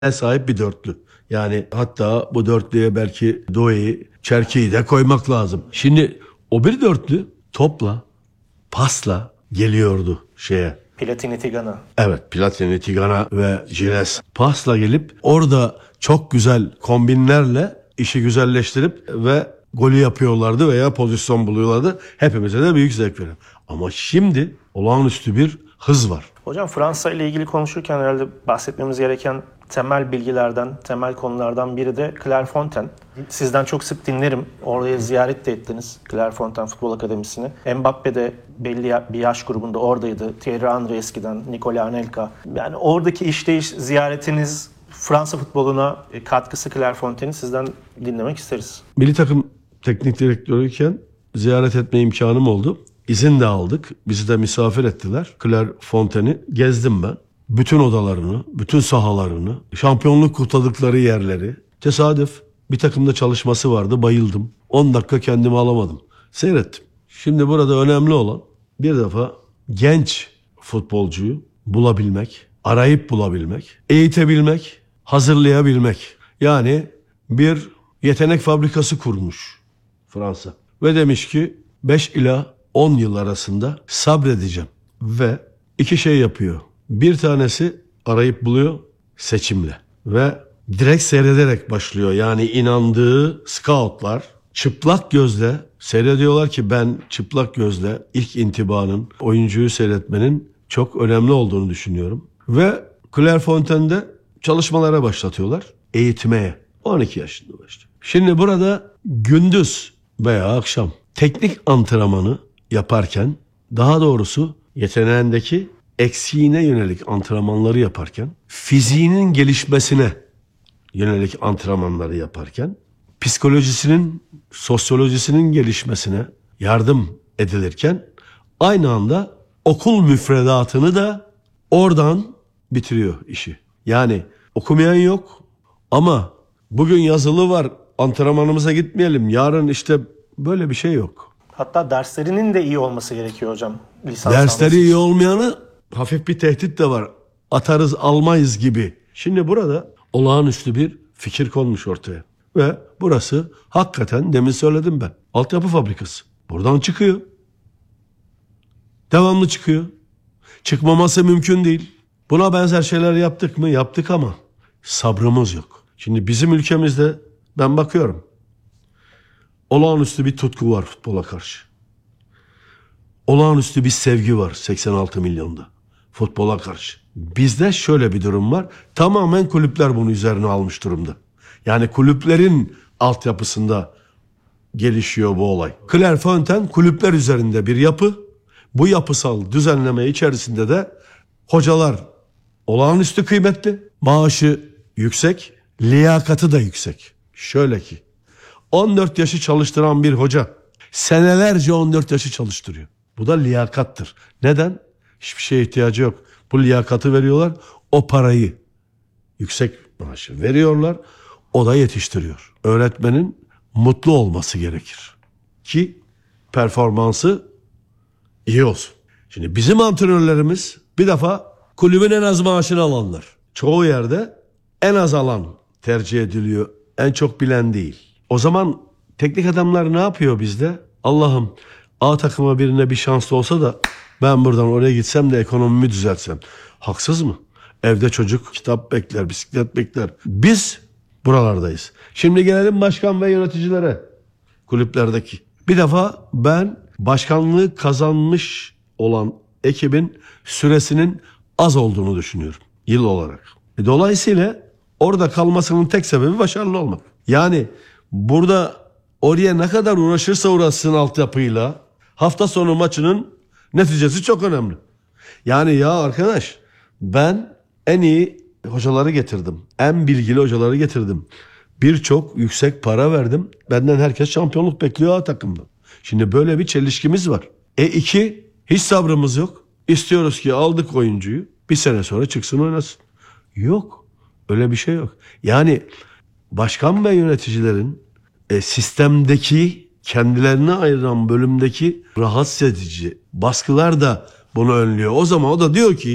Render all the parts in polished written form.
sahip bir dörtlü. Yani hatta bu dörtlüye belki Doué'yi, Cherki'yi de koymak lazım. Şimdi o bir dörtlü topla, pasla geliyordu şeye. Platini Tigana. Evet, Platini, Tigana ve Gilles pasla gelip orada çok güzel kombinlerle işi güzelleştirip ve golü yapıyorlardı veya pozisyon buluyorlardı. Hepimize de büyük zevk veriyor. Ama şimdi olağanüstü bir hız var. Hocam Fransa ile ilgili konuşurken herhalde bahsetmemiz gereken temel bilgilerden, temel konulardan biri de Clairefontaine. Sizden çok sık dinlerim. Oraya ziyaret de ettiniz Clairefontaine Futbol Akademisi'ni. Mbappe de belli bir yaş grubunda oradaydı. Thierry Henry eskiden, Nicolas Anelka. Yani oradaki işleyiş ziyaretiniz, Fransa futboluna katkısı Clairefontaine'i sizden dinlemek isteriz. Milli takım teknik direktörüyken ziyaret etme imkanım oldu. İzin de aldık. Bizi de misafir ettiler. Clairefontaine'i gezdim ben. Bütün odalarını, bütün sahalarını, şampiyonluk kutladıkları yerleri. Tesadüf bir takımda çalışması vardı. Bayıldım. 10 dakika kendimi alamadım. Seyrettim. Şimdi burada önemli olan bir defa genç futbolcuyu bulabilmek, arayıp bulabilmek, eğitebilmek, hazırlayabilmek. Yani bir yetenek fabrikası kurmuş Fransa. Ve demiş ki 5 ila 10 yıl arasında sabredeceğim. Ve iki şey yapıyor. Bir tanesi arayıp buluyor seçimle. Ve direkt seyrederek başlıyor. Yani inandığı scoutlar çıplak gözle seyrediyorlar ki ben çıplak gözle ilk intibanın, oyuncuyu seyretmenin çok önemli olduğunu düşünüyorum. Ve Clairefontaine'de çalışmalara başlatıyorlar. Eğitmeye. 12 yaşında başlıyor. Şimdi burada gündüz veya akşam teknik antrenmanı yaparken, daha doğrusu yeteneğindeki eksiğine yönelik antrenmanları yaparken, fiziğinin gelişmesine yönelik antrenmanları yaparken, psikolojisinin, sosyolojisinin gelişmesine yardım edilirken, aynı anda okul müfredatını da oradan bitiriyor işi. Yani okumayan yok ama bugün yazılı var, antrenmanımıza gitmeyelim, yarın işte böyle bir şey yok. Hatta derslerinin de iyi olması gerekiyor hocam. Lisans Dersleri alması iyi için. olmayanı hafif bir tehdit de var. Atarız almayız gibi. Şimdi burada olağanüstü bir fikir konmuş ortaya. Ve burası hakikaten demin söyledim ben. Altyapı fabrikası. Buradan çıkıyor. Devamlı çıkıyor. Çıkmaması mümkün değil. Buna benzer şeyler yaptık mı? Yaptık ama sabrımız yok. Şimdi bizim ülkemizde ben bakıyorum. Olağanüstü bir tutku var futbola karşı. Olağanüstü bir sevgi var 86 milyonda futbola karşı. Bizde şöyle bir durum var. Tamamen kulüpler bunu üzerine almış durumda. Yani kulüplerin altyapısında gelişiyor bu olay. Clairefontaine kulüpler üzerinde bir yapı. Bu yapısal düzenleme içerisinde de hocalar olağanüstü kıymetli. Maaşı yüksek, liyakatı da yüksek. Şöyle ki 14 yaşı çalıştıran bir hoca senelerce 14 yaşı çalıştırıyor. Bu da liyakattır. Neden? Hiçbir şeye ihtiyacı yok. Bu liyakatı veriyorlar. O parayı yüksek maaşı veriyorlar. O da yetiştiriyor. Öğretmenin mutlu olması gerekir. Ki performansı iyi olsun. Şimdi bizim antrenörlerimiz bir defa kulübün en az maaşını alanlar. Çoğu yerde en az alan tercih ediliyor. En çok bilen değil. O zaman teknik adamlar ne yapıyor bizde? Allah'ım A takıma birine bir şans olsa da ben buradan oraya gitsem de ekonomimi düzeltsem. Haksız mı? Evde çocuk kitap bekler, bisiklet bekler. Biz buralardayız. Şimdi gelelim başkan ve yöneticilere. Kulüplerdeki. Bir defa ben başkanlığı kazanmış olan ekibin süresinin az olduğunu düşünüyorum. Yıl olarak. Dolayısıyla orada kalmasının tek sebebi başarılı olmak. Yani burada oraya ne kadar uğraşırsa uğraşsın altyapıyla hafta sonu maçının neticesi çok önemli. Yani ya arkadaş ben en iyi hocaları getirdim. En bilgili hocaları getirdim. Birçok yüksek para verdim. Benden herkes şampiyonluk bekliyor A takımda. Şimdi böyle bir çelişkimiz var. İki, hiç sabrımız yok. İstiyoruz ki aldık oyuncuyu. Bir sene sonra çıksın oynasın. Yok. Öyle bir şey yok. Yani başkan ve yöneticilerin sistemdeki kendilerine ayıran bölümdeki rahatsız edici baskılar da bunu önlüyor. O zaman o da diyor ki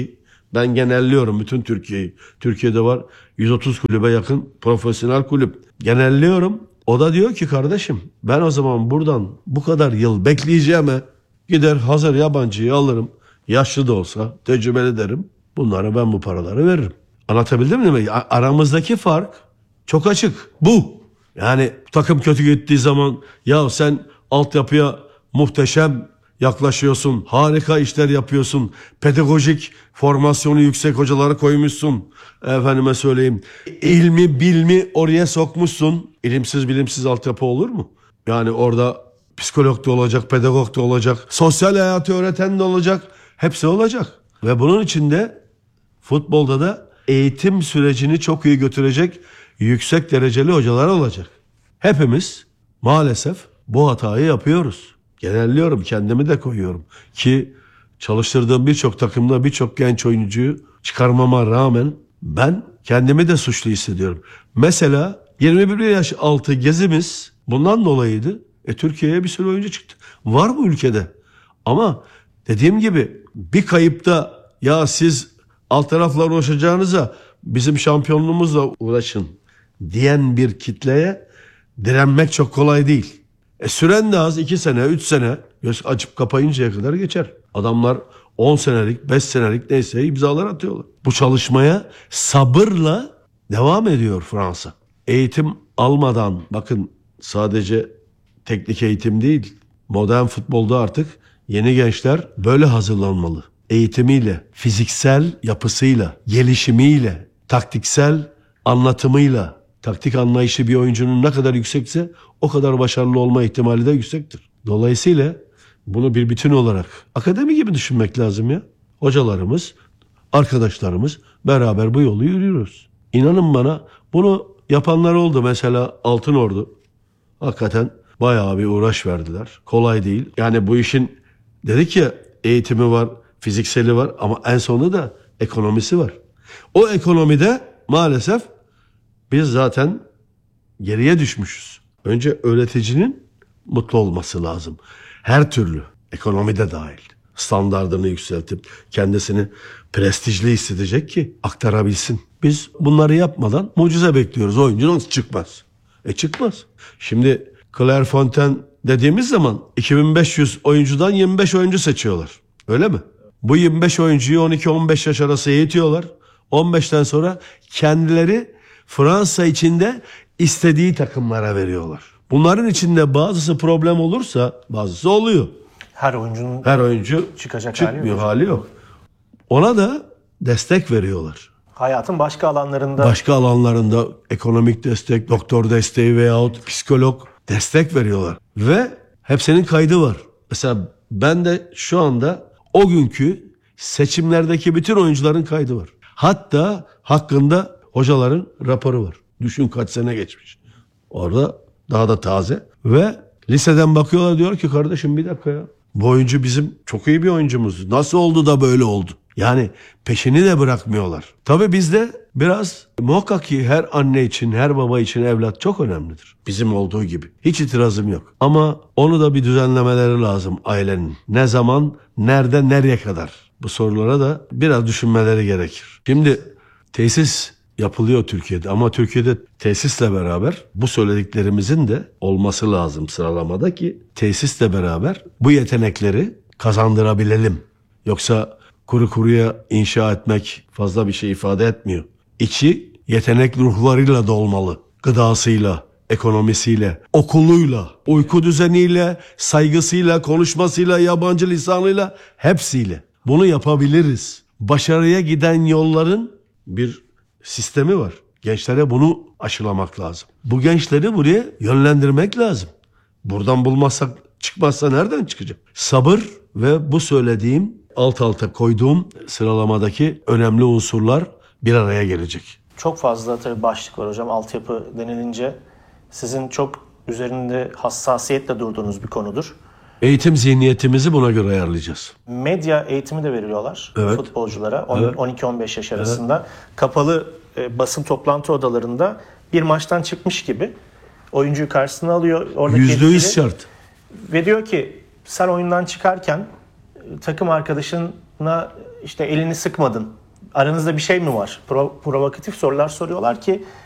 Ben genelliyorum bütün Türkiye'yi. Türkiye'de var 130 kulübe yakın profesyonel kulüp. Genelliyorum. O da diyor ki kardeşim ben o zaman buradan bu kadar yıl bekleyeceğime gider hazır yabancıyı alırım. Yaşlı da olsa tecrübeli derim. Bunlara ben bu paraları veririm. Anlatabildim mi? Aramızdaki fark çok açık. Bu. Yani takım kötü gittiği zaman ya sen altyapıya muhteşem yaklaşıyorsun. Harika işler yapıyorsun. Pedagojik formasyonu yüksek hocaları koymuşsun. Efendime söyleyeyim. İlmi bilmi oraya sokmuşsun. İlimsiz bilimsiz altyapı olur mu? Yani orada psikolog da olacak, pedagog da olacak. Sosyal hayatı öğreten de olacak. Hepsi olacak. Ve bunun içinde futbolda da eğitim sürecini çok iyi götürecek yüksek dereceli hocalar olacak. Hepimiz maalesef bu hatayı yapıyoruz. Genelliyorum, kendimi de koyuyorum. Ki çalıştırdığım birçok takımda birçok genç oyuncuyu çıkarmama rağmen ben kendimi de suçlu hissediyorum. Mesela 21 yaş altı gezimiz bundan dolayıydı. Türkiye'ye bir sürü oyuncu çıktı. Var bu ülkede. Ama dediğim gibi bir kayıpta ya siz alt tarafla uğraşacağınıza bizim şampiyonluğumuzla uğraşın diyen bir kitleye direnmek çok kolay değil. Süren de az 2 sene 3 sene göz açıp kapayıncaya kadar geçer. Adamlar 10 senelik 5 senelik neyse imzalar atıyorlar. Bu çalışmaya sabırla devam ediyor Fransa. Eğitim almadan bakın sadece teknik eğitim değil modern futbolda artık yeni gençler böyle hazırlanmalı. Eğitimiyle, fiziksel yapısıyla, gelişimiyle, taktiksel anlatımıyla, taktik anlayışı bir oyuncunun ne kadar yüksekse o kadar başarılı olma ihtimali de yüksektir. Dolayısıyla bunu bir bütün olarak akademi gibi düşünmek lazım ya. Hocalarımız, arkadaşlarımız beraber bu yolu yürüyoruz. İnanın bana bunu yapanlar oldu. Mesela Altınordu hakikaten bayağı bir uğraş verdiler. Kolay değil. Yani bu işin dedik ya eğitimi var, fizikseli var ama en sonunda da ekonomisi var. O ekonomide maalesef biz zaten geriye düşmüşüz. Önce öğreticinin mutlu olması lazım. Her türlü ekonomide dahil. Standardını yükseltip kendisini prestijli hissedecek ki aktarabilsin. Biz bunları yapmadan mucize bekliyoruz. Oyuncu nasıl çıkmaz? Çıkmaz. Şimdi Clairefontaine dediğimiz zaman 2500 oyuncudan 25 oyuncu seçiyorlar. Öyle mi? Bu 25 oyuncuyu 12-15 yaş arası eğitiyorlar. 15'ten sonra kendileri Fransa içinde istediği takımlara veriyorlar. Bunların içinde bazısı problem olursa bazısı oluyor. Her oyuncu çıkacak çıkmıyor hali yok. Ona da destek veriyorlar. Hayatın başka alanlarında ekonomik destek, doktor desteği veyahut psikolog destek veriyorlar. Ve hepsinin kaydı var. Mesela ben de şu anda o günkü seçimlerdeki bütün oyuncuların kaydı var. Hatta hakkında hocaların raporu var. Düşün kaç sene geçmiş. Orada daha da taze. Ve liseden bakıyorlar diyor ki kardeşim bir dakika ya. Bu oyuncu bizim çok iyi bir oyuncumuz. Nasıl oldu da böyle oldu? Yani peşini de bırakmıyorlar. Tabii bizde biraz muhakkak ki her anne için, her baba için evlat çok önemlidir. Bizim olduğu gibi. Hiç itirazım yok. Ama onu da bir düzenlemeleri lazım ailenin. Ne zaman, nerede, nereye kadar? Bu sorulara da biraz düşünmeleri gerekir. Şimdi tesis yapılıyor Türkiye'de ama Türkiye'de tesisle beraber bu söylediklerimizin de olması lazım sıralamada ki tesisle beraber bu yetenekleri kazandırabilelim. Yoksa kuru kuruya inşa etmek fazla bir şey ifade etmiyor. İçi yetenek ruhlarıyla dolmalı. Gıdasıyla, ekonomisiyle, okuluyla, uyku düzeniyle, saygısıyla, konuşmasıyla, yabancı lisanıyla hepsiyle. Bunu yapabiliriz. Başarıya giden yolların bir sistemi var. Gençlere bunu aşılamak lazım. Bu gençleri buraya yönlendirmek lazım. Buradan bulmazsak çıkmazsa nereden çıkacak? Sabır ve bu söylediğim alt alta koyduğum sıralamadaki önemli unsurlar bir araya gelecek. Çok fazla tabii başlık var hocam. Altyapı denilince sizin çok üzerinde hassasiyetle durduğunuz bir konudur. Eğitim zihniyetimizi buna göre ayarlayacağız. Medya eğitimi de veriyorlar futbolculara 12-15 yaş arasında. Evet. Kapalı basın toplantı odalarında bir maçtan çıkmış gibi oyuncuyu karşısına alıyor. %100 şart. Ve diyor ki sen oyundan çıkarken takım arkadaşına işte elini sıkmadın Aranızda bir şey mi var? Provokatif sorular soruyorlar ki